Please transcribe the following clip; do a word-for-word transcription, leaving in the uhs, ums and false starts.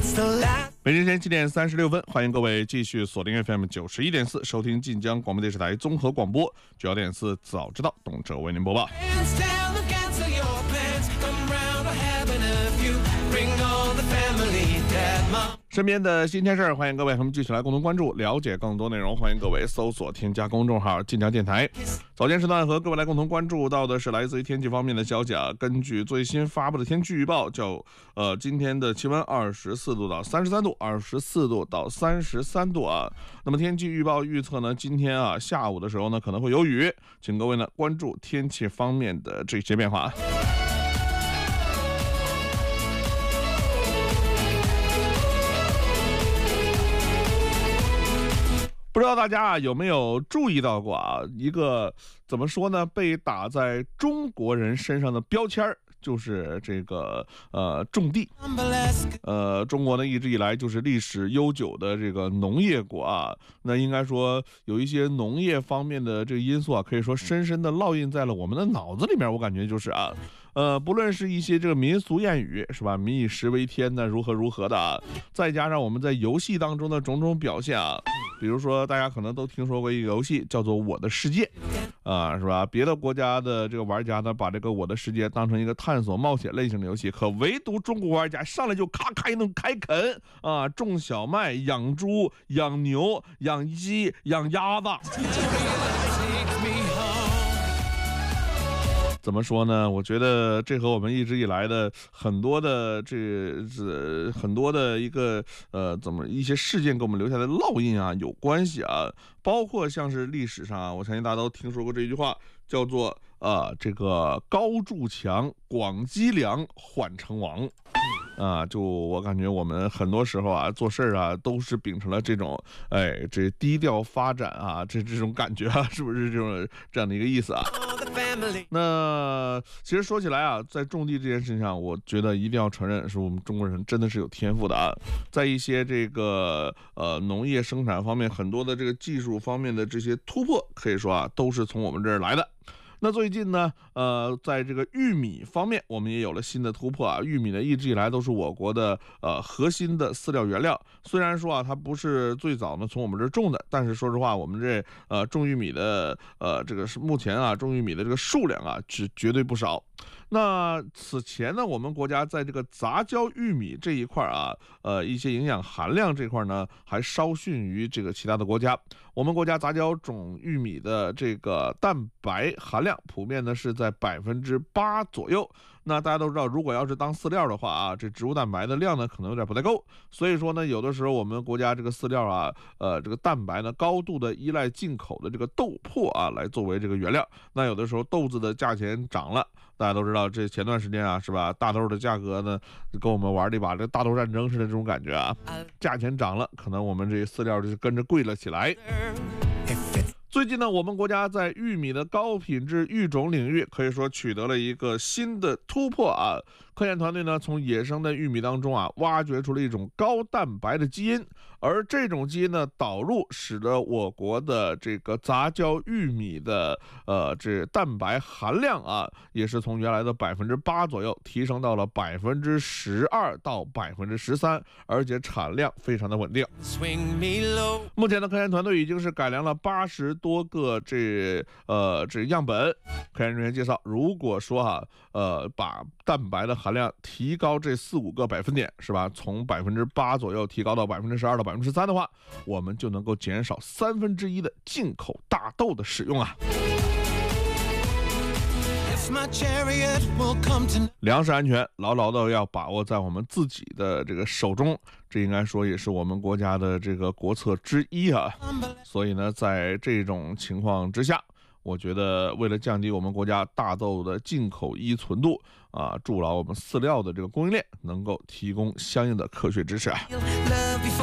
北京时间七点三十六分，欢迎各位继续锁定 F M 九十一点四，收听晋江广播电视台综合广播，九点四早知道，董哲为您播报。身边的新鲜事儿，欢迎各位和我们继续来共同关注，了解更多内容。欢迎各位搜索添加公众号晋江电台。早间时段和各位来共同关注到的是来自于天气方面的消息啊。根据最新发布的天气预报，叫呃今天的气温二十四度到三十三度，二十四度到三十三度啊。那么天气预报预测呢，今天啊下午的时候呢可能会有雨，请各位呢关注天气方面的这些变化。不知道大家啊有没有注意到过啊，一个怎么说呢，被打在中国人身上的标签儿，就是这个呃种地。呃，中国呢一直以来就是历史悠久的这个农业国啊，那应该说有一些农业方面的这个因素啊，可以说深深的烙印在了我们的脑子里面。我感觉就是啊，呃，不论是一些这个民俗谚语是吧，民以食为天呢，如何如何的啊，再加上我们在游戏当中的种种表现啊。比如说大家可能都听说过一个游戏叫做我的世界啊，是吧？别的国家的这个玩家呢把这个我的世界当成一个探索冒险类型的游戏，可唯独中国玩家上来就咔咔一顿开垦啊，种小麦，养猪，养牛，养鸡，养鸭子。怎么说呢？我觉得这和我们一直以来的很多的这这很多的一个呃怎么一些事件给我们留下的烙印啊有关系啊，包括像是历史上啊，我相信大家都听说过这句话，叫做呃这个高筑墙，广积粮，缓称王。啊，就我感觉我们很多时候啊做事啊都是秉承了这种哎这低调发展啊这这种感觉啊，是不是这种这样的一个意思啊？那其实说起来啊，在种地这件事情上，我觉得一定要承认是我们中国人真的是有天赋的啊，在一些这个呃农业生产方面，很多的这个技术方面的这些突破，可以说啊都是从我们这儿来的。那最近呢，呃，在这个玉米方面，我们也有了新的突破啊。玉米呢，一直以来都是我国的呃核心的饲料原料。虽然说啊，它不是最早呢从我们这儿种的，但是说实话，我们这呃种玉米的呃这个是目前啊种玉米的这个数量啊是绝对不少。那此前呢，我们国家在这个杂交玉米这一块啊，呃，一些营养含量这块呢，还稍逊于这个其他的国家。我们国家杂交种玉米的这个蛋白含量普遍呢是在百分之八左右。那大家都知道，如果要是当饲料的话啊，这植物蛋白的量呢可能有点不太够。所以说呢，有的时候我们国家这个饲料啊，呃，这个蛋白呢高度的依赖进口的这个豆粕啊来作为这个原料。那有的时候豆子的价钱涨了。大家都知道，这前段时间啊，是吧？大豆的价格呢，跟我们玩了一把这个大豆战争似的这种感觉啊，价钱涨了，可能我们这饲料就跟着贵了起来。最近呢，我们国家在玉米的高品质育种领域可以说取得了一个新的突破啊！科研团队呢从野生的玉米当中啊挖掘出了一种高蛋白的基因，而这种基因呢导入使得我国的这个杂交玉米的呃这蛋白含量啊也是从原来的百分之八左右提升到了百分之十二到百分之十三，而且产量非常的稳定。目前的科研团队已经是改良了八十多个这呃这样本。科研人员介绍，如果说哈、啊、呃把蛋白的含量提高这四五个百分点是吧，从百分之八左右提高到百分之十二到百分之十三的话，我们就能够减少三分之一的进口大豆的使用啊。粮食安全牢牢的要把握在我们自己的这个手中，这应该说也是我们国家的这个国策之一啊。所以呢，在这种情况之下，我觉得为了降低我们国家大豆的进口依存度啊，筑牢我们饲料的这个供应链，能够提供相应的科学支持啊。